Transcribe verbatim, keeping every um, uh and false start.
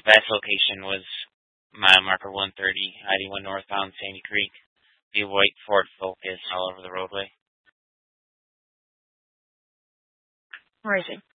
Best location was mile marker one thirty, eighty-one northbound Sandy Creek. The white Ford Focus all over the roadway. Where is he?